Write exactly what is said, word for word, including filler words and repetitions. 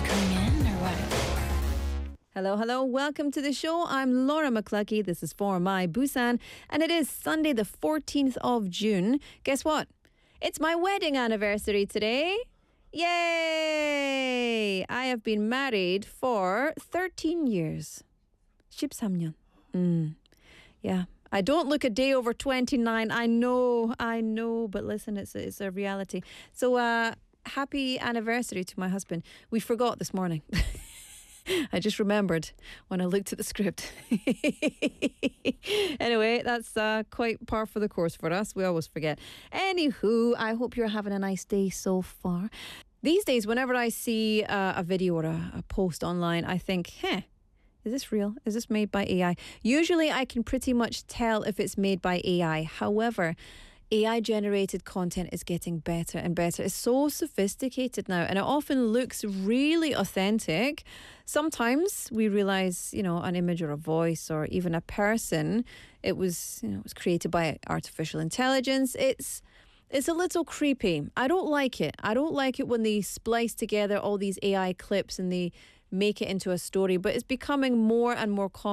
coming in or what? Hello, hello. Welcome to the show. I'm Laura McCluckey. This is For My Busan, and it is Sunday, the fourteenth of June. Guess what? It's my wedding anniversary today. Yay! I have been married for thirteen years. 십삼 년. Mm. Yeah. I don't look a day over twenty-nine. I know, I know, but listen, it's a, it's a reality. So, uh, happy anniversary to my husband. We forgot this morning. I just remembered when I looked at the script. Anyway, that's uh, quite par for the course for us. We always forget. Anywho, I hope you're having a nice day so far. These days, whenever I see uh, a video or a, a post online, I think, huh, is this real? Is this made by A I? Usually, I can pretty much tell if it's made by A I. However, A I-generated content is getting better and better. It's so sophisticated now, and it often looks really authentic. Sometimes we realize, you know, an image or a voice or even a person, it was, you know, it was created by artificial intelligence. It's it's a little creepy. I don't like it. I don't like it when they splice together all these A I clips and they make it into a story, but it's becoming more and more common.